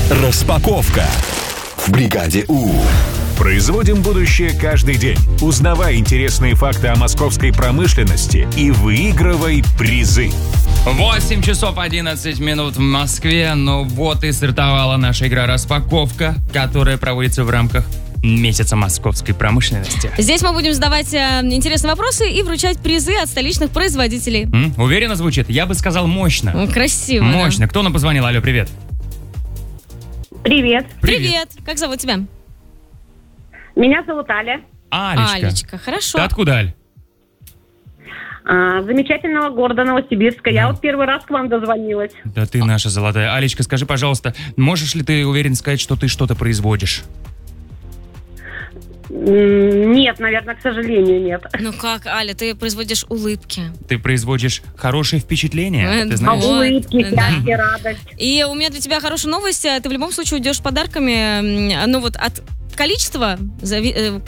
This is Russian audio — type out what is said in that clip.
Распаковка в бригаде У. Производим будущее каждый день. Узнавай интересные факты о московской промышленности и выигрывай призы. 8 часов 11 минут в Москве. Ну вот и стартовала наша игра «Распаковка», которая проводится в рамках месяца московской промышленности. Здесь мы будем задавать интересные вопросы и вручать призы от столичных производителей. Уверенно звучит? Я бы сказал мощно. Красиво. Мощно. Да. Кто нам позвонил? Алло, привет. Привет. Привет. Как зовут тебя? Меня зовут Аля. Алечка. Хорошо. Ты откуда, Аль? Замечательного города Новосибирска. Я вот первый раз к вам дозвонилась. Да ты наша золотая. Алечка, скажи, пожалуйста, можешь ли ты уверенно сказать, что ты что-то производишь? Нет, наверное, к сожалению, нет. Ну как, Аля, ты производишь улыбки. Ты производишь хорошее впечатление, ты А знаешь? Улыбки, да. счастье, радость. И у меня для тебя хорошая новость. Ты в любом случае уйдешь с подарками. Ну вот от количества